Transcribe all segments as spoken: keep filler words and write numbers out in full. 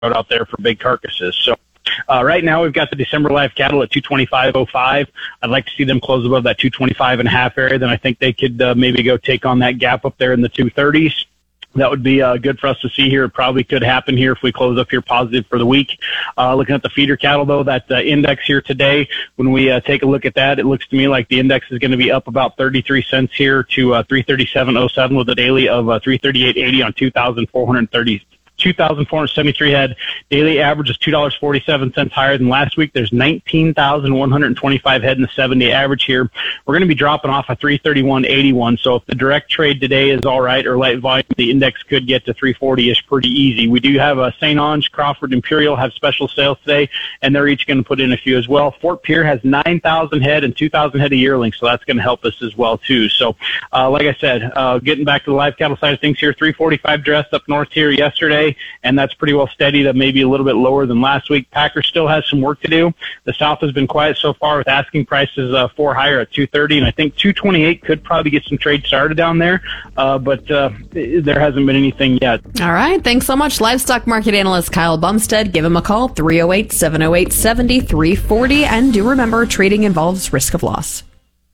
out there for big carcasses. So uh, right now we've got the December live cattle at two twenty-five oh five. I'd like to see them close above that two twenty-five and a half area. Then I think they could uh, maybe go take on that gap up there in the two thirties. That would be uh, good for us to see here. It probably could happen here if we close up here positive for the week. Uh, looking at the feeder cattle, though, that uh, index here today, when we uh, take a look at that, it looks to me like the index is going to be up about thirty-three cents here to uh, three thirty-seven oh seven with a daily of uh, three thirty-eight eighty on two thousand four hundred thirty. two thousand four hundred seventy-three head. Daily average is two dollars and forty-seven cents higher than last week. There's nineteen thousand one hundred twenty-five head in the seven-day average here. We're going to be dropping off a three thirty-one eighty-one. So if the direct trade today is all right or light volume, the index could get to three forty-ish pretty easy. We do have a Saint Onge, Crawford, Imperial have special sales today, and they're each going to put in a few as well. Fort Pierre has nine thousand head and two thousand head a yearling, so that's going to help us as well too. So uh, like I said, uh, getting back to the live cattle side of things here, three forty-five dressed up north here yesterday, and that's pretty well steady to maybe a little bit lower than last week. Packer still has some work to do. The South has been quiet so far with asking prices uh, four higher at two thirty, and I think two twenty-eight could probably get some trade started down there, uh, but uh, there hasn't been anything yet. All right. Thanks so much, livestock market analyst Kyle Bumstead. Give him a call, three oh eight, seven oh eight, seven three four oh, and do remember, trading involves risk of loss.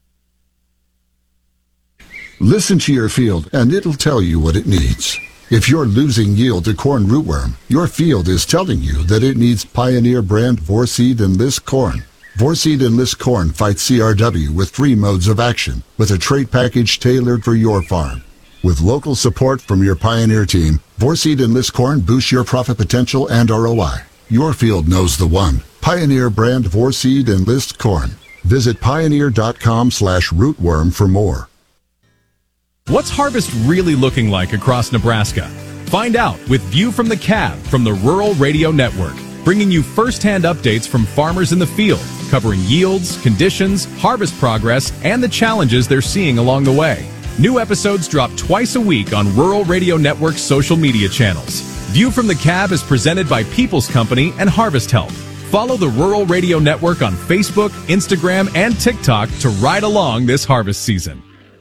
Listen to your field, and it'll tell you what it needs. If you're losing yield to corn rootworm, your field is telling you that it needs Pioneer brand Vorseed Enlist corn. Vorseed Enlist corn fights C R W with three modes of action, with a trait package tailored for your farm. With local support from your Pioneer team, Vorseed Enlist corn boosts your profit potential and R O I. Your field knows the one. Pioneer brand Vorseed Enlist corn. Visit pioneer.com slash rootworm for more. What's harvest really looking like across Nebraska? Find out with View from the Cab from the Rural Radio Network, bringing you first-hand updates from farmers in the field, covering yields, conditions, harvest progress, and the challenges they're seeing along the way. New episodes drop twice a week on Rural Radio Network's social media channels. View from the Cab is presented by People's Company and Harvest Help. Follow the Rural Radio Network on Facebook, Instagram, and TikTok to ride along this harvest season.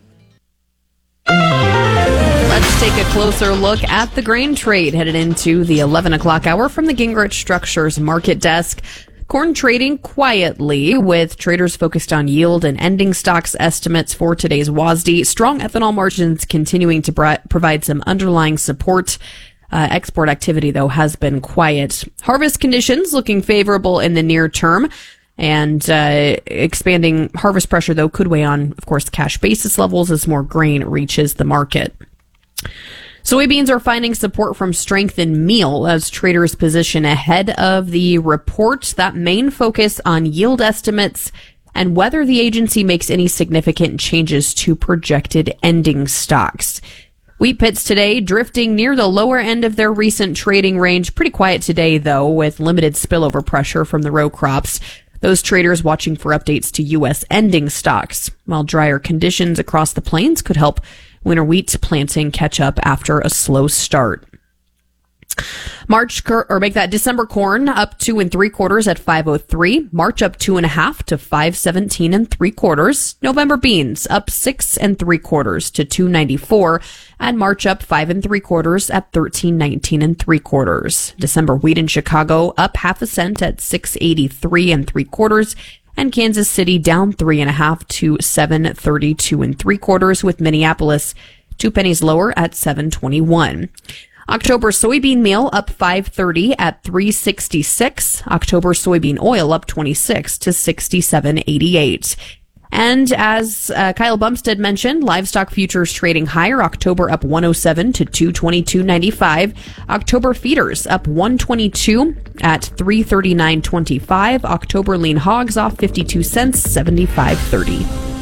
Let's take a closer look at the grain trade headed into the eleven o'clock hour from the Gingrich Structures Market Desk. Corn trading quietly, with traders focused on yield and ending stocks estimates for today's W A S D. Strong ethanol margins continuing to bri- provide some underlying support. Uh, export activity, though, has been quiet. Harvest conditions looking favorable in the near term. And uh, expanding harvest pressure, though, could weigh on, of course, cash basis levels as more grain reaches the market. Soybeans are finding support from strength in meal as traders position ahead of the report. That main focus on yield estimates and whether the agency makes any significant changes to projected ending stocks. Wheat pits today drifting near the lower end of their recent trading range. Pretty quiet today, though, with limited spillover pressure from the row crops. Those traders watching for updates to U S ending stocks, while drier conditions across the plains could help winter wheat planting catch up after a slow start. March, or make that December corn up two and three quarters at five oh three. March up two and a half to five seventeen and three quarters. November beans up six and three quarters to two ninety-four, and March up five and three quarters at thirteen nineteen and three quarters. December wheat in Chicago up half a cent at six eighty-three and three quarters, and Kansas City down three and a half to seven thirty-two and three quarters, with Minneapolis two pennies lower at seven twenty-one. October soybean meal up five thirty at three sixty-six. October soybean oil up twenty-six to sixty-seven eighty-eight. And as uh, Kyle Bumstead mentioned, livestock futures trading higher. October up one oh seven to two twenty-two ninety-five. October feeders up one twenty-two at three thirty-nine twenty-five. October lean hogs off fifty-two cents, seventy-five thirty.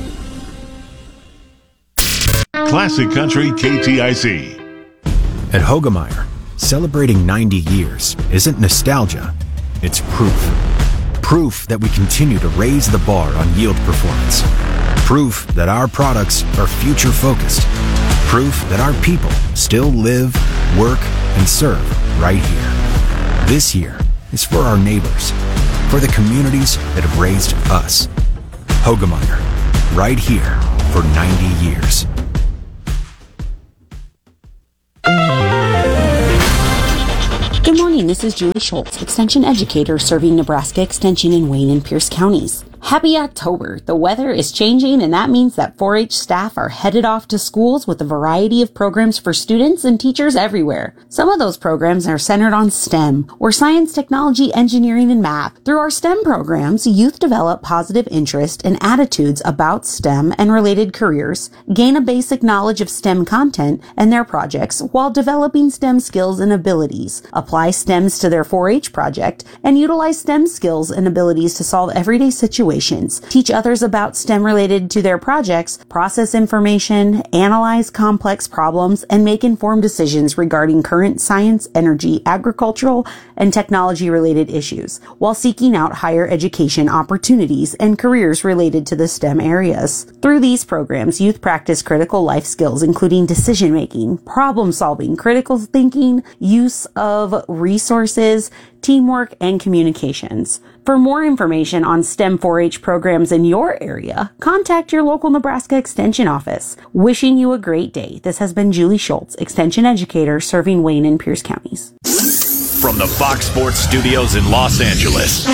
Classic Country K T I C. At Hoegemeyer, celebrating ninety years isn't nostalgia, it's proof. Proof that we continue to raise the bar on yield performance. Proof that our products are future-focused. Proof that our people still live, work, and serve right here. This year is for our neighbors, for the communities that have raised us. Hoegemeyer, right here for ninety years. Good morning. morning. This is Julie Schultz, Extension Educator serving Nebraska Extension in Wayne and Pierce counties. Happy October. The weather is changing, and that means that four H staff are headed off to schools with a variety of programs for students and teachers everywhere. Some of those programs are centered on STEM, or science, technology, engineering, and math. Through our STEM programs, youth develop positive interest and attitudes about STEM and related careers, gain a basic knowledge of STEM content and their projects while developing STEM skills and abilities, apply STEMs to their four H project, and utilize STEM skills and abilities to solve everyday situations. Teach others about STEM related to their projects, process information, analyze complex problems, and make informed decisions regarding current science, energy, agricultural, and technology related issues, while seeking out higher education opportunities and careers related to the STEM areas. Through these programs, youth practice critical life skills, including decision making, problem solving, critical thinking, use of resources, teamwork, and communications. For more information on STEM four H programs in your area, contact your local Nebraska Extension office. Wishing you a great day. This has been Julie Schultz, Extension Educator serving Wayne and Pierce counties. From the Fox Sports Studios in Los Angeles,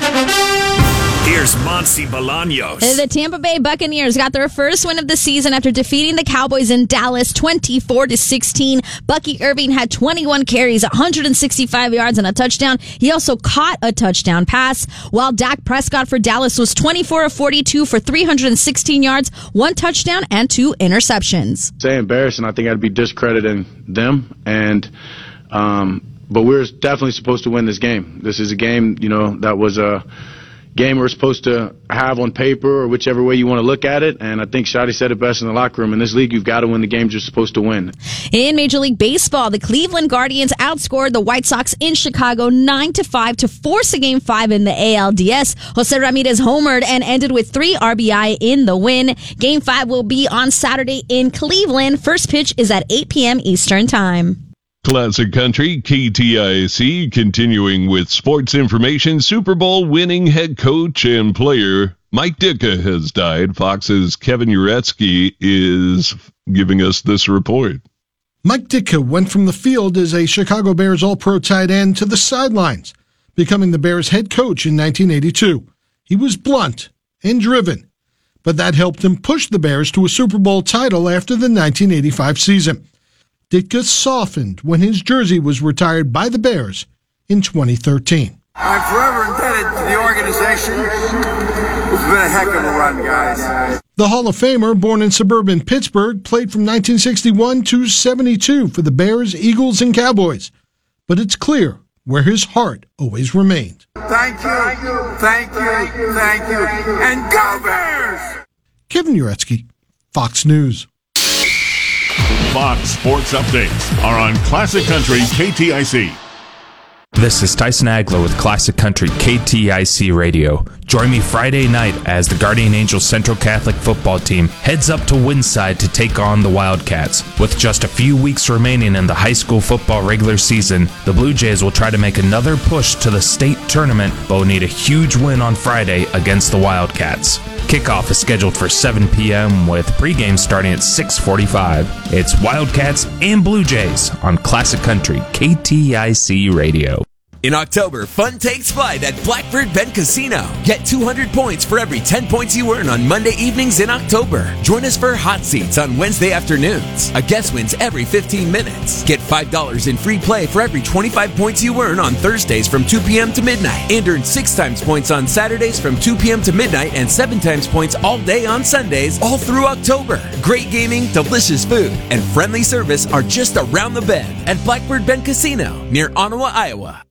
here's Monty Bolaños. The Tampa Bay Buccaneers got their first win of the season after defeating the Cowboys in Dallas twenty-four to sixteen. Bucky Irving had twenty-one carries, one hundred sixty-five yards, and a touchdown. He also caught a touchdown pass, while Dak Prescott for Dallas was twenty-four of forty-two for three hundred sixteen yards, one touchdown, and two interceptions. Say embarrassing. I think I'd be discrediting them, and um, but we're definitely supposed to win this game. This is a game, you know, that was a game we're supposed to have on paper, or whichever way you want to look at it. And I think Shotty said it best in the locker room. In this league, you've got to win the games you're supposed to win. In Major League Baseball, the Cleveland Guardians outscored the White Sox in Chicago nine to five to force a game five in the A L D S. Jose Ramirez homered and ended with three R B I in the win. Game five will be on Saturday in Cleveland. First pitch is at eight p.m. Eastern Time. Classic Country, K T I C, continuing with sports information. Super Bowl winning head coach and player Mike Ditka has died. Fox's Kevin Uretsky is giving us this report. Mike Ditka went from the field as a Chicago Bears All-Pro tight end to the sidelines, becoming the Bears head coach in nineteen eighty-two. He was blunt and driven, but that helped him push the Bears to a Super Bowl title after the nineteen eighty-five season. Ditka softened when his jersey was retired by the Bears in twenty thirteen. I'm forever indebted to the organization. It's been a heck of a run, guys. The Hall of Famer, born in suburban Pittsburgh, played from nineteen sixty-one to seventy-two for the Bears, Eagles, and Cowboys. But it's clear where his heart always remained. Thank you, thank you, thank you, and go Bears! Kevin Uretsky, Fox News. Fox Sports Updates are on Classic Country K T I C. This is Tyson Agler with Classic Country K T I C Radio. Join me Friday night as the Guardian Angels Central Catholic football team heads up to Windside to take on the Wildcats. With just a few weeks remaining in the high school football regular season, the Blue Jays will try to make another push to the state tournament, but will need a huge win on Friday against the Wildcats. Kickoff is scheduled for seven p.m. with pregame starting at six forty-five. It's Wildcats and Blue Jays on Classic Country K T I C Radio. In October, fun takes flight at Blackbird Bend Casino. Get two hundred points for every ten points you earn on Monday evenings in October. Join us for hot seats on Wednesday afternoons. A guest wins every fifteen minutes. Get five dollars in free play for every twenty-five points you earn on Thursdays from two p.m. to midnight. And earn six times points on Saturdays from two p.m. to midnight and seven times points all day on Sundays, all through October. Great gaming, delicious food, and friendly service are just around the bend at Blackbird Bend Casino near Ottawa, Iowa.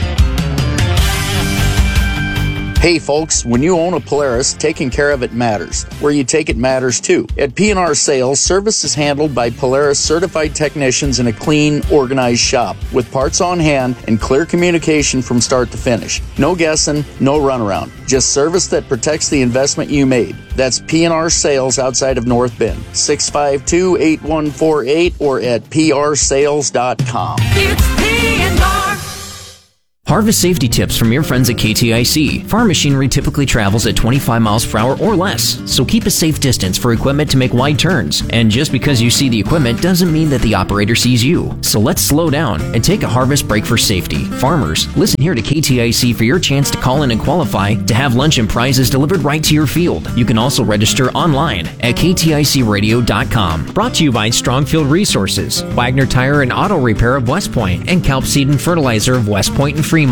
Hey folks, when you own a Polaris, taking care of it matters. Where you take it matters too. At P and R Sales, service is handled by Polaris certified technicians in a clean, organized shop with parts on hand and clear communication from start to finish. No guessing, no runaround. Just service that protects the investment you made. That's P and R Sales outside of North Bend. six five two, eight one four eight or at p r sales dot com. It's P and R. Harvest safety tips from your friends at K T I C. Farm machinery typically travels at twenty-five miles per hour or less, so keep a safe distance for equipment to make wide turns. And just because you see the equipment doesn't mean that the operator sees you. So let's slow down and take a harvest break for safety. Farmers, listen here to K T I C for your chance to call in and qualify to have lunch and prizes delivered right to your field. You can also register online at K T I C radio dot com. Brought to you by Strongfield Resources, Wagner Tire and Auto Repair of West Point, and Kelp Seed and Fertilizer of West Point and Fremont.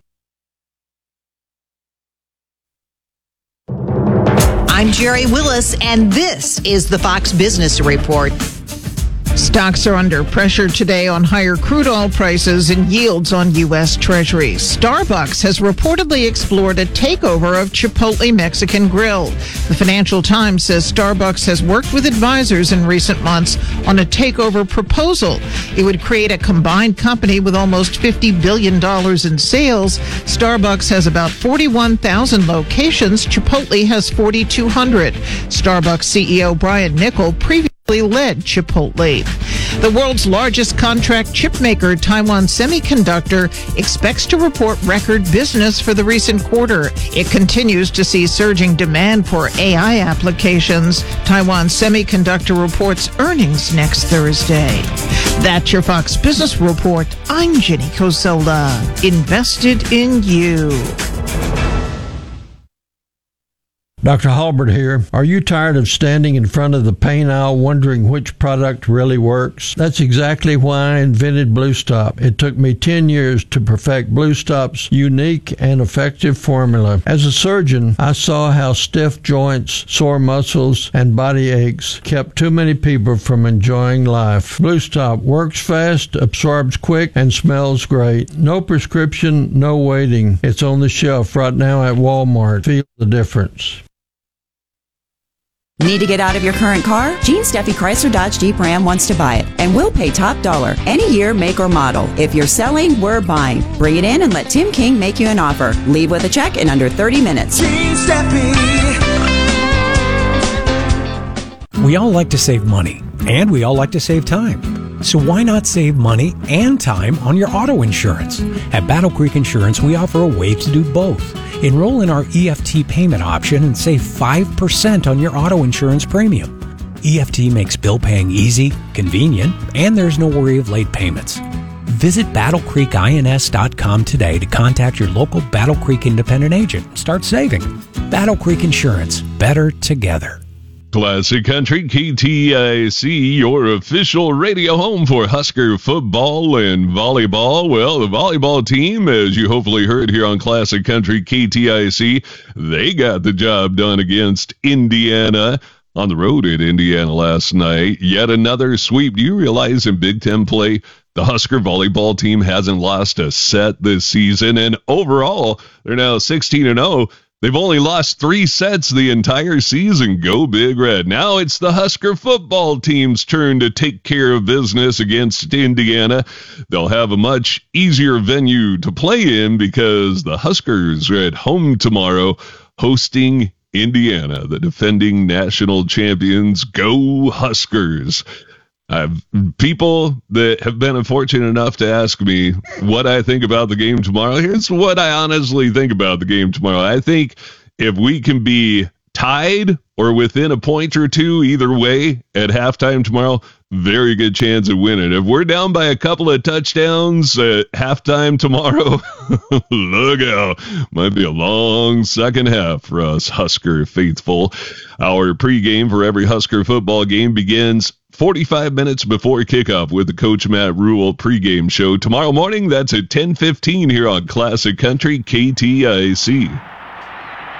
I'm Jerry Willis, and this is the Fox Business Report. Stocks are under pressure today on higher crude oil prices and yields on U S Treasuries. Starbucks has reportedly explored a takeover of Chipotle Mexican Grill. The Financial Times says Starbucks has worked with advisors in recent months on a takeover proposal. It would create a combined company with almost fifty billion dollars in sales. Starbucks has about forty-one thousand locations. Chipotle has forty-two hundred. Starbucks C E O Brian Niccol previously led Chipotle. The world's largest contract chip maker, Taiwan Semiconductor, expects to report record business for the recent quarter. It continues to see surging demand for A I applications. Taiwan Semiconductor reports earnings next Thursday. That's your Fox Business Report. I'm Jenny Cosola. Invested in you. Doctor Halbert here. Are you tired of standing in front of the pain aisle wondering which product really works? That's exactly why I invented Blue Stop. It took me ten years to perfect Blue Stop's unique and effective formula. As a surgeon, I saw how stiff joints, sore muscles, and body aches kept too many people from enjoying life. Blue Stop works fast, absorbs quick, and smells great. No prescription, no waiting. It's on the shelf right now at Walmart. Feel the difference. Need to get out of your current car? Gene Steffi Chrysler Dodge Jeep Ram wants to buy it, and we'll pay top dollar. Any year, make, or model. If you're selling, we're buying. Bring it in and let Tim King make you an offer. Leave with a check in under thirty minutes. Gene Steffi. We all like to save money, and we all like to save time. So why not save money and time on your auto insurance? At Battle Creek Insurance, we offer a way to do both. Enroll in our E F T payment option and save five percent on your auto insurance premium. E F T makes bill paying easy, convenient, and there's no worry of late payments. Visit battle creek ins dot com today to contact your local Battle Creek independent agent and start saving. Battle Creek Insurance, better together. Classic Country K T I C, your official radio home for Husker football and volleyball. Well, the volleyball team, as you hopefully heard here on Classic Country K T I C, they got the job done against Indiana on the road at Indiana last night. Yet another sweep. Do you realize in Big Ten play, the Husker volleyball team hasn't lost a set this season, and overall, they're now sixteen and oh. They've only lost three sets the entire season. Go Big Red. Now it's the Husker football team's turn to take care of business against Indiana. They'll have a much easier venue to play in because the Huskers are at home tomorrow hosting Indiana, the defending national champions. Go Huskers. I've people that have been unfortunate enough to ask me what I think about the game tomorrow. Here's what I honestly think about the game tomorrow. I think if we can be tied or within a point or two either way at halftime tomorrow, very good chance of winning. If we're down by a couple of touchdowns at halftime tomorrow, look out. Might be a long second half for us Husker faithful. Our pregame for every Husker football game begins forty-five minutes before kickoff with the Coach Matt Rule pregame show. Tomorrow morning, that's at ten fifteen here on Classic Country K T I C.